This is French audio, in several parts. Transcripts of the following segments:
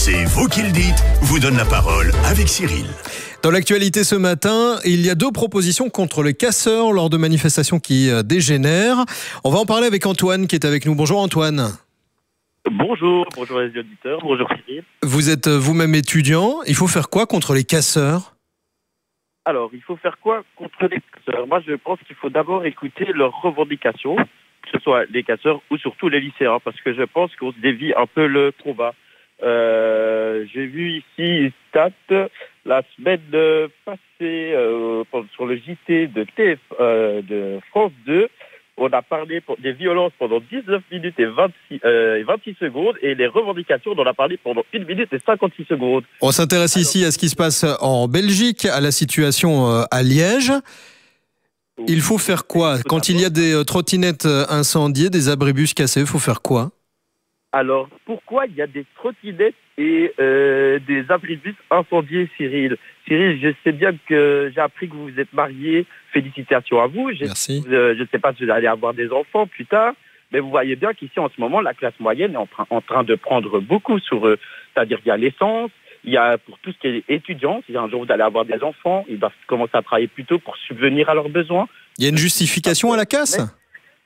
C'est vous qui le dites, vous donne la parole avec Cyril. Dans l'actualité ce matin, il y a 2 propositions contre les casseurs lors de manifestations qui dégénèrent. On va en parler avec Antoine qui est avec nous. Bonjour Antoine. Bonjour les auditeurs, bonjour Cyril. Vous êtes vous-même étudiant. Il faut faire quoi contre les casseurs ? Alors, il faut faire quoi contre les casseurs ? Moi, je pense qu'il faut d'abord écouter leurs revendications, que ce soit les casseurs ou surtout les lycéens, parce que je pense qu'on se dévie un peu le combat. J'ai vu ici une stat la semaine passée sur le JT de France 2. On a parlé des violences pendant 19 minutes et 26 secondes et les revendications, on en a parlé pendant 1 minute et 56 secondes. On s'intéresse ici à ce qui se passe en Belgique, à la situation à Liège. Il faut faire quoi ? Quand il y a des trottinettes incendiées, des abribus cassés, il faut faire quoi ? Alors, pourquoi il y a des trottinettes et des abribus incendiés, Cyril ? Cyril, je sais bien que j'ai appris que vous vous êtes marié. Félicitations à vous. Merci. Je ne sais pas si vous allez avoir des enfants plus tard, mais vous voyez bien qu'ici, en ce moment, la classe moyenne est en train de prendre beaucoup sur eux. C'est-à-dire qu'il y a l'essence, il y a pour tout ce qui est étudiant, si un jour vous allez avoir des enfants, ils doivent commencer à travailler plus tôt pour subvenir à leurs besoins. Il y a une justification à la casse ? Pardon ?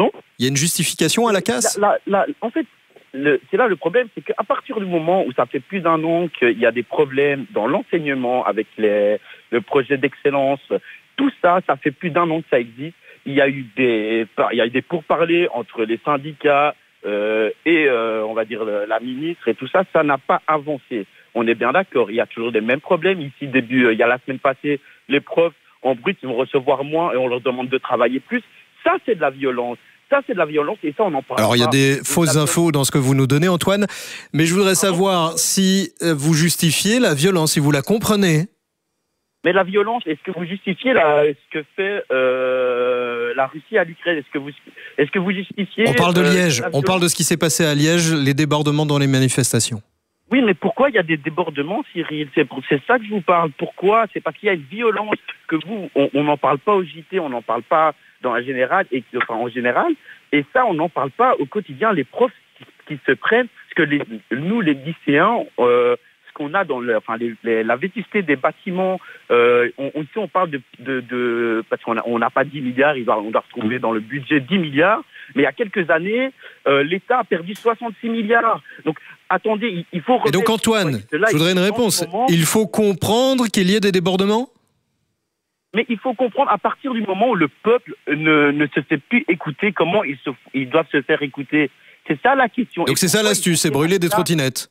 Il y a une justification à la casse ? En fait, c'est là le problème, c'est qu'à partir du moment où ça fait plus d'1 an qu'il y a des problèmes dans l'enseignement avec le projet d'excellence, tout ça, ça fait plus d'1 an que ça existe. Il y a eu des pourparlers entre les syndicats et on va dire la ministre et tout ça, ça n'a pas avancé. On est bien d'accord, il y a toujours les mêmes problèmes. Ici, il y a la semaine passée, les profs en brut, ils vont recevoir moins et on leur demande de travailler plus. Ça, c'est de la violence. Ça, c'est de la violence et ça, on en parle. Alors, il y a des fausses infos dans ce que vous nous donnez, Antoine. Mais je voudrais savoir si vous justifiez la violence, si vous la comprenez. Mais la violence, est-ce que vous justifiez ce que fait la Russie à l'Ukraine ? Est-ce que vous justifiez... On parle de Liège. On parle de ce qui s'est passé à Liège, les débordements dans les manifestations. Oui, mais pourquoi il y a des débordements, Cyril ? C'est ça que je vous parle. Pourquoi ? C'est parce qu'il y a une violence que on n'en parle pas au JT, on n'en parle pas en général, et ça, on n'en parle pas au quotidien. Les profs qui se prennent, parce que nous, les lycéens, ce qu'on a dans la vétusté des bâtiments, ici on parle de parce qu'on n'a pas 10 milliards, on doit retrouver dans le budget 10 milliards, mais il y a quelques années, l'État a perdu 66 milliards. Donc, attendez, il faut... Et donc, Antoine, je voudrais une réponse. Il faut comprendre qu'il y ait des débordements ? Mais il faut comprendre, à partir du moment où le peuple ne se fait plus écouter, comment ils doivent se faire écouter. C'est ça la question. Donc c'est ça l'astuce, c'est brûler des trottinettes.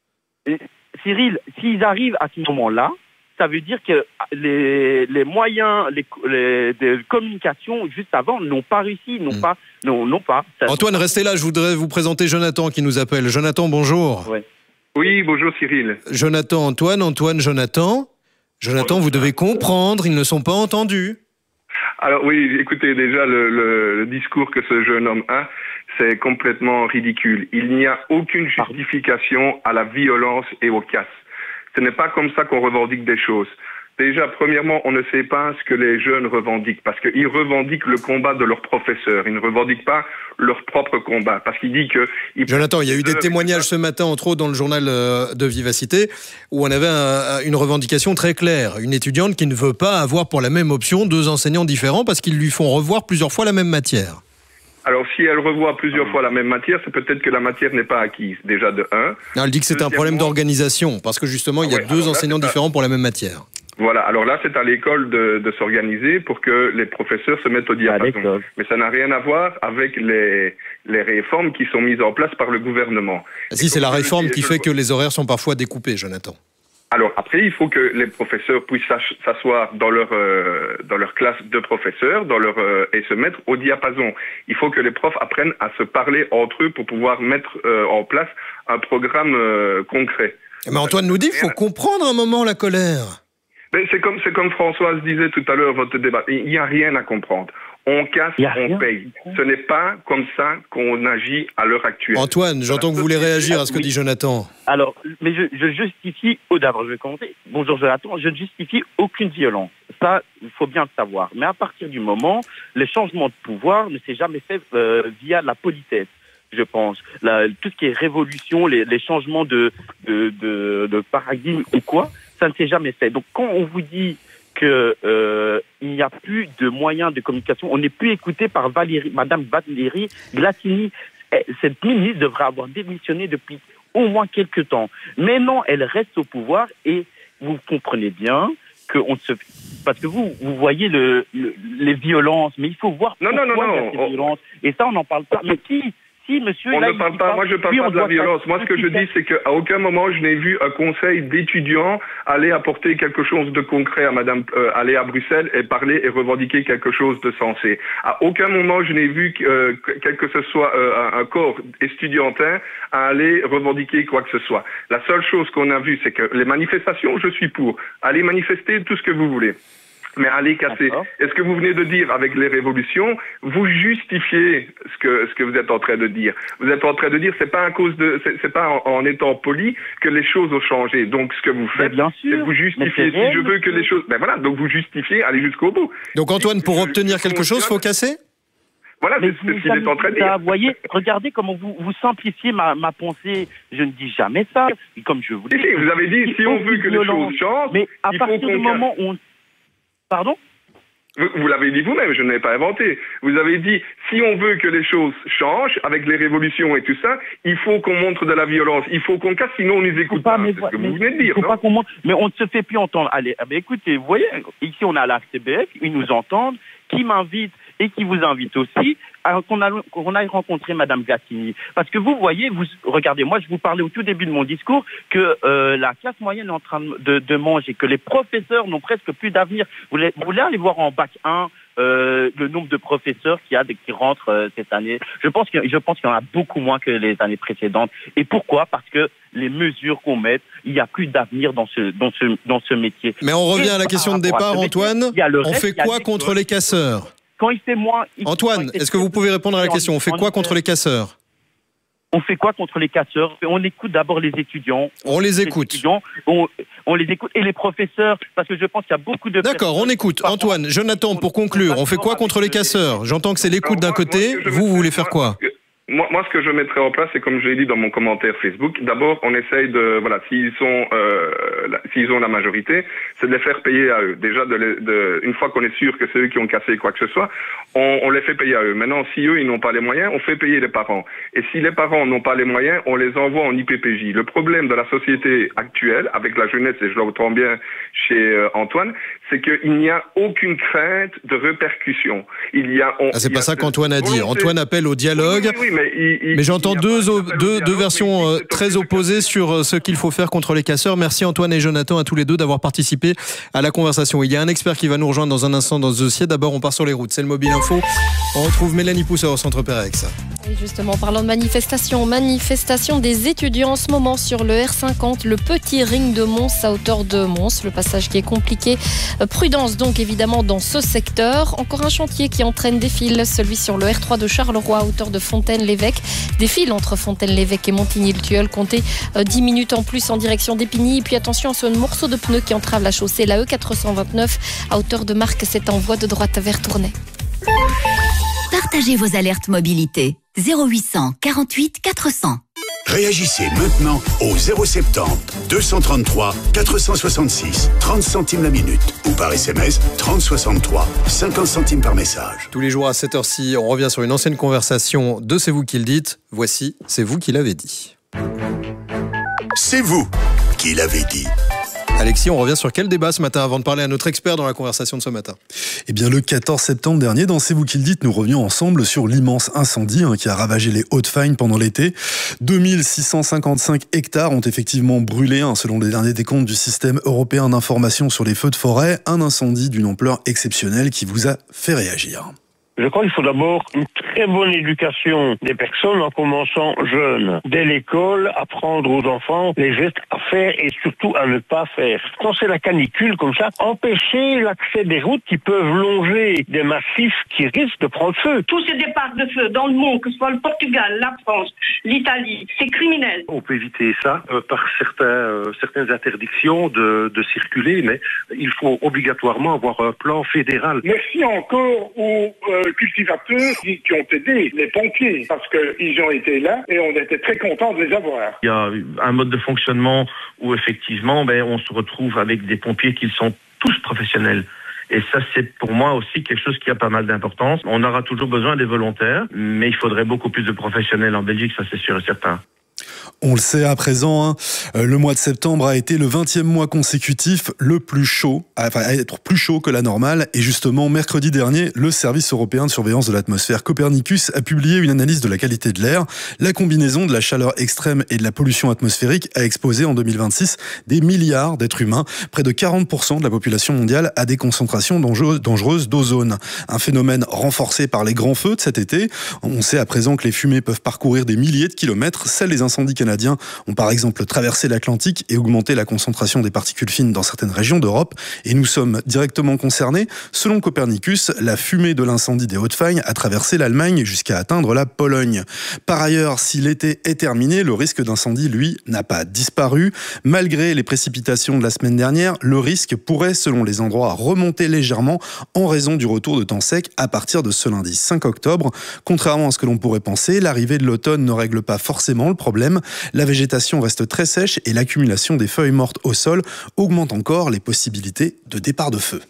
Cyril, s'ils arrivent à ce moment-là, ça veut dire que les moyens de communication juste avant n'ont pas réussi, n'ont pas. Antoine, restez là, je voudrais vous présenter Jonathan qui nous appelle. Jonathan, bonjour. Ouais. Oui, bonjour Cyril. Jonathan, Antoine, Jonathan. Jonathan, vous devez comprendre, ils ne sont pas entendus. Alors oui, écoutez, déjà le discours que ce jeune homme a, c'est complètement ridicule. Il n'y a aucune justification à la violence et au casse. Ce n'est pas comme ça qu'on revendique des choses. Déjà, premièrement, on ne sait pas ce que les jeunes revendiquent, parce qu'ils revendiquent le combat de leurs professeurs. Ils ne revendiquent pas leur propre combat, parce qu'il dit que... Jonathan, il y a eu des témoignages ce matin, entre autres dans le journal de Vivacité, où on avait une revendication très claire. Une étudiante qui ne veut pas avoir pour la même option 2 enseignants différents, parce qu'ils lui font revoir plusieurs fois la même matière. Alors, si elle revoit plusieurs fois la même matière, c'est peut-être que la matière n'est pas acquise, déjà de 1. Non, elle dit que c'est un problème d'organisation, parce que justement, il y a 2 enseignants différents pour la même matière. Voilà, alors là, c'est à l'école de s'organiser pour que les professeurs se mettent au diapason. Mais ça n'a rien à voir avec les réformes qui sont mises en place par le gouvernement. Si, c'est la réforme qui fait que les horaires sont parfois découpés, Jonathan. Alors après, il faut que les professeurs puissent s'asseoir dans leur classe de professeurs, et se mettre au diapason. Il faut que les profs apprennent à se parler entre eux pour pouvoir mettre en place un programme concret. Mais Antoine nous dit, il faut comprendre un moment la colère. Mais c'est comme Françoise disait tout à l'heure, votre débat. Il n'y a rien à comprendre. On casse, on paye. Ce n'est pas comme ça qu'on agit à l'heure actuelle. Antoine, j'entends que vous voulez réagir à ce que dit Jonathan. Alors, mais je justifie, d'abord je vais commencer. Bonjour Jonathan, je ne justifie aucune violence. Ça, il faut bien le savoir. Mais à partir du moment, le changement de pouvoir ne s'est jamais fait via la politesse. je pense. Tout ce qui est révolution, les changements de paradigme ou quoi, ça ne s'est jamais fait. Donc quand on vous dit que il n'y a plus de moyens de communication, on n'est plus écouté par Madame Valérie Glasini. Cette ministre devrait avoir démissionné depuis au moins quelques temps. Mais non, elle reste au pouvoir et vous comprenez bien parce que vous voyez les violences, mais il faut voir pourquoi il y a ces violences. Et ça, on n'en parle pas. Mais monsieur, on ne parle pas. Moi, je parle pas de la violence. Moi, ce que je dis, c'est qu'à aucun moment, je n'ai vu un conseil d'étudiants aller apporter quelque chose de concret à Madame, aller à Bruxelles et parler et revendiquer quelque chose de sensé. À aucun moment, je n'ai vu quel que ce soit un corps estudiantin à aller revendiquer quoi que ce soit. La seule chose qu'on a vue, c'est que les manifestations, je suis pour. Allez manifester tout ce que vous voulez. Mais allez casser. Est-ce que vous venez de dire avec les révolutions, vous justifiez ce que vous êtes en train de dire. Vous êtes en train de dire c'est pas c'est pas en étant poli que les choses ont changé. Donc ce que vous faites, c'est vous justifiez. Si je veux que les choses, donc vous justifiez, allez jusqu'au bout. Donc Antoine, pour obtenir quelque chose, faut casser. Voilà, c'est ce qu'il est en train de dire. Vous voyez, regardez comment vous simplifiez ma pensée. Je ne dis jamais ça. Et comme je vous dis, vous avez dit si on veut que les choses changent, mais à partir du moment où Pardon ? Vous l'avez dit vous-même, je ne l'ai pas inventé. Vous avez dit, si on veut que les choses changent, avec les révolutions et tout ça, il faut qu'on montre de la violence, il faut qu'on casse, sinon on ne les écoute pas. C'est ce que vous venez de dire, pas qu'on montre, mais on ne se fait plus entendre. Allez, écoutez, vous voyez, ici on a la CBF, ils nous entendent, qui m'invite et qui vous invite aussi, qu'on aille rencontrer Madame Glasini. Parce que vous voyez, regardez, moi je vous parlais au tout début de mon discours que la classe moyenne est en train de manger, que les professeurs n'ont presque plus d'avenir. Vous voulez aller voir en bac 1 le nombre de professeurs qui rentrent cette année. Je pense qu'il y en a beaucoup moins que les années précédentes. Et pourquoi ? Parce que les mesures qu'on met, il n'y a plus d'avenir dans ce métier. Mais on revient à la question de départ, Antoine. On fait quoi contre les casseurs ? Quand il fait moins... Antoine, est-ce que vous pouvez répondre à la question ? On fait quoi contre les casseurs ? On fait quoi contre les casseurs ? On écoute d'abord les étudiants. On les écoute. On les écoute. Et les professeurs, parce que je pense qu'il y a beaucoup de... D'accord, on écoute. Antoine, Jonathan, pour conclure, on fait quoi contre les casseurs ? J'entends que c'est l'écoute d'un côté. Vous voulez faire quoi ? Moi, ce que je mettrais en place, c'est comme je l'ai dit dans mon commentaire Facebook. D'abord, on essaye s'ils ont la majorité, c'est de les faire payer à eux. Déjà, une fois qu'on est sûr que c'est eux qui ont cassé quoi que ce soit, on les fait payer à eux. Maintenant, si eux, ils n'ont pas les moyens, on fait payer les parents. Et si les parents n'ont pas les moyens, on les envoie en IPPJ. Le problème de la société actuelle, avec la jeunesse, et je l'entends bien chez Antoine, c'est qu'il n'y a aucune crainte de répercussion. C'est pas ça qu'Antoine a dit. Antoine appelle au dialogue. Oui, mais j'entends deux versions très opposées sur ce qu'il faut faire contre les casseurs. Merci Antoine et Jonathan à tous les deux d'avoir participé à la conversation. Il y a un expert qui va nous rejoindre dans un instant dans ce dossier. D'abord, on part sur les routes. C'est le Mobile Info. On retrouve Mélanie Pousseur au centre Pérex. Et justement, parlant de manifestation des étudiants en ce moment sur le R50, le petit ring de Mons à hauteur de Mons. Le passage qui est compliqué. Prudence donc évidemment dans ce secteur. Encore un chantier qui entraîne des fils, celui sur le R3 de Charleroi à hauteur de Fontaine-l'Évêque. Des fils entre Fontaine-l'Évêque et Montigny-le-Tilleul. Comptez 10 minutes en plus en direction d'Épigny. Et puis attention à ce morceau de pneu qui entrave la chaussée, la E429 à hauteur de Marque. C'est en voie de droite vers Tournai. Partagez vos alertes mobilité. 0800 48 400. Réagissez maintenant au 070 233 466 30 centimes la minute ou par SMS 3063 50 centimes par message. Tous les jours à cette heure-ci, on revient sur une ancienne conversation de C'est vous qui le dites. Voici C'est vous qui l'avez dit. C'est vous qui l'avez dit. Alexis, on revient sur quel débat ce matin avant de parler à notre expert dans la conversation de ce matin ? Eh bien, le 14 septembre dernier, dans C'est vous qui le dites, nous revenions ensemble sur l'immense incendie qui a ravagé les Hauts-de-Fagne pendant l'été. 2655 hectares ont effectivement brûlé, selon les derniers décomptes du système européen d'information sur les feux de forêt. Un incendie d'une ampleur exceptionnelle qui vous a fait réagir. Je crois qu'il faut d'abord une très bonne éducation des personnes en commençant jeunes. Dès l'école, apprendre aux enfants les gestes à faire et surtout à ne pas faire. Quand c'est la canicule comme ça, empêcher l'accès des routes qui peuvent longer des massifs qui risquent de prendre feu. Tous ces départs de feu dans le monde, que ce soit le Portugal, la France, l'Italie, c'est criminel. On peut éviter ça par certaines interdictions de circuler, mais il faut obligatoirement avoir un plan fédéral. Mais si encore où cultivateurs qui ont aidé les pompiers parce qu'ils ont été là et on était très contents de les avoir. Il y a un mode de fonctionnement où effectivement, on se retrouve avec des pompiers qui sont tous professionnels. Et ça, c'est pour moi aussi quelque chose qui a pas mal d'importance. On aura toujours besoin des volontaires, mais il faudrait beaucoup plus de professionnels en Belgique, ça c'est sûr et certain. On le sait à présent, le mois de septembre a été le 20e mois consécutif le plus chaud, à être plus chaud que la normale. Et justement, mercredi dernier, le service européen de surveillance de l'atmosphère Copernicus a publié une analyse de la qualité de l'air. La combinaison de la chaleur extrême et de la pollution atmosphérique a exposé en 2026 des milliards d'êtres humains, près de 40% de la population mondiale, à des concentrations dangereuses d'ozone. Un phénomène renforcé par les grands feux de cet été. On sait à présent que les fumées peuvent parcourir des milliers de kilomètres. Celles des incendies canadiens ont par exemple traversé l'Atlantique et augmenté la concentration des particules fines dans certaines régions d'Europe. Et nous sommes directement concernés. Selon Copernicus, la fumée de l'incendie des Hautes-Fagnes a traversé l'Allemagne jusqu'à atteindre la Pologne. Par ailleurs, si l'été est terminé, le risque d'incendie, lui, n'a pas disparu. Malgré les précipitations de la semaine dernière, le risque pourrait, selon les endroits, remonter légèrement en raison du retour de temps sec à partir de ce lundi 5 octobre. Contrairement à ce que l'on pourrait penser, l'arrivée de l'automne ne règle pas forcément le problème. La végétation reste très sèche et l'accumulation des feuilles mortes au sol augmente encore les possibilités de départ de feu.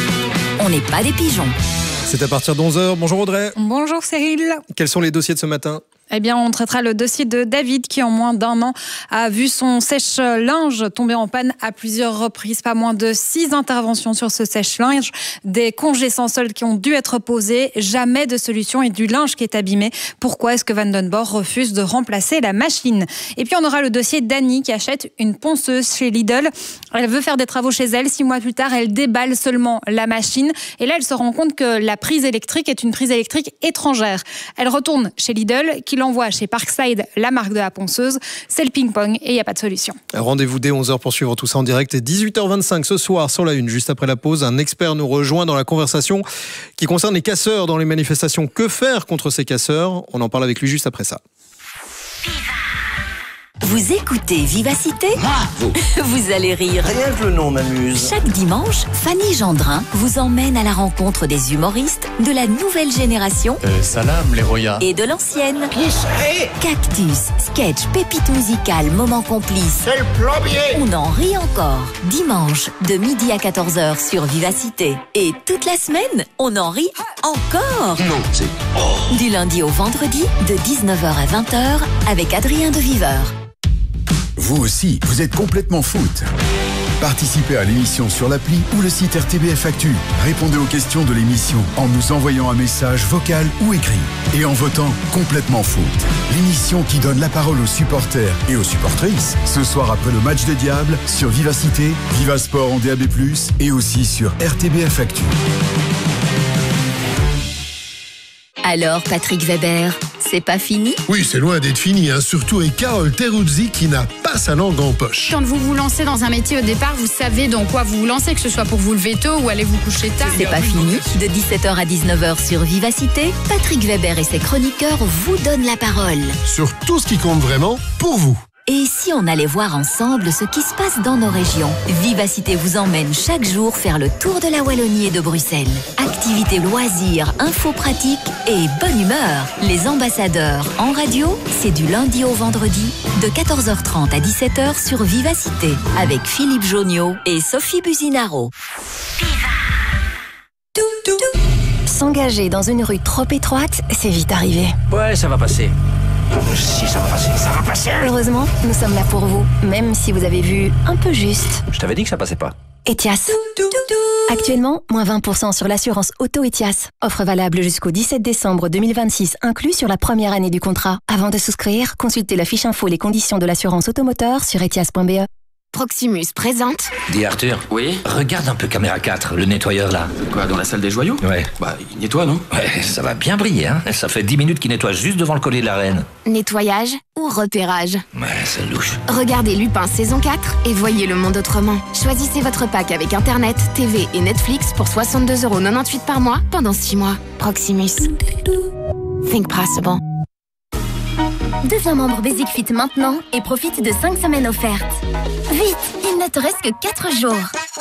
On n'est pas des pigeons. C'est à partir d'11h. Bonjour Audrey. Bonjour Cyril. Quels sont les dossiers de ce matin ? Eh bien, on traitera le dossier de David qui, en moins d'un an, a vu son sèche-linge tomber en panne à plusieurs reprises. Pas moins de 6 interventions sur ce sèche-linge, des congés sans solde qui ont dû être posés, jamais de solution et du linge qui est abîmé. Pourquoi est-ce que Van den Borre refuse de remplacer la machine ? Et puis, on aura le dossier d'Annie qui achète une ponceuse chez Lidl. Elle veut faire des travaux chez elle. 6 mois plus tard, elle déballe seulement la machine. Et là, elle se rend compte que la prise électrique est une prise électrique étrangère. Elle retourne chez Lidl, qui l'envoie chez Parkside, la marque de la ponceuse. C'est le ping-pong et il n'y a pas de solution. Rendez-vous dès 11h pour suivre tout ça en direct. Et 18h25 ce soir sur la Une, juste après la pause, un expert nous rejoint dans la conversation qui concerne les casseurs dans les manifestations. Que faire contre ces casseurs ? On en parle avec lui juste après ça. Vous écoutez Vivacité ? Vous allez rire. Rien que le nom m'amuse. Chaque dimanche, Fanny Gendrin vous emmène à la rencontre des humoristes de la nouvelle génération Salam les Roya. et de l'ancienne. Cactus, sketch, pépite musicale, moment complice. C'est le plombier. On en rit encore. Dimanche, de midi à 14h sur Vivacité. Et toute la semaine, on en rit encore. Non, c'est... Du lundi au vendredi, de 19h à 20h, avec Adrien de Viveur. Vous aussi, vous êtes complètement foot. Participez à l'émission sur l'appli ou le site RTBF Actu. Répondez aux questions de l'émission en nous envoyant un message vocal ou écrit. Et en votant complètement foot. L'émission qui donne la parole aux supporters et aux supportrices. Ce soir après le match des Diables, sur Vivacité, Vivasport en DAB+, et aussi sur RTBF Actu. Alors, Patrick Weber, c'est pas fini ? Oui, c'est loin d'être fini, surtout avec Carole Teruzzi qui n'a pas sa langue en poche. Quand vous vous lancez dans un métier au départ, vous savez dans quoi vous vous lancez, que ce soit pour vous lever tôt ou aller vous coucher tard. C'est pas fini. De 17h à 19h sur Vivacité, Patrick Weber et ses chroniqueurs vous donnent la parole. Sur tout ce qui compte vraiment pour vous. Et si on allait voir ensemble ce qui se passe dans nos régions ? Vivacité vous emmène chaque jour faire le tour de la Wallonie et de Bruxelles. Activités, loisirs, infos pratiques et bonne humeur. Les ambassadeurs en radio, c'est du lundi au vendredi de 14h30 à 17h sur Vivacité avec Philippe Joniot et Sophie Buzinaro. S'engager dans une rue trop étroite, c'est vite arrivé. Ouais, ça va passer. Si, ça va passer, ça va passer. Heureusement, nous sommes là pour vous, même si vous avez vu un peu juste. Je t'avais dit que ça passait pas. Etias. Actuellement, moins 20% sur l'assurance auto Etias. Offre valable jusqu'au 17 décembre 2026, inclus sur la première année du contrat. Avant de souscrire, consultez la fiche info les conditions de l'assurance automoteur sur etias.be. Proximus présente. Dis Arthur. Oui. Regarde un peu caméra 4, le nettoyeur là. Quoi, dans la salle des joyaux ? Ouais. Bah, il nettoie, non ? Ouais, ça va bien briller, hein. Ça fait 10 minutes qu'il nettoie juste devant le collier de la reine. Nettoyage ou repérage ? Ouais, c'est louche. Regardez Lupin saison 4 et voyez le monde autrement. Choisissez votre pack avec Internet, TV et Netflix pour 62,98€ par mois pendant 6 mois. Proximus. Think possible. Deviens membre Basic Fit maintenant et profite de 5 semaines offertes. Vite, il ne te reste que 4 jours.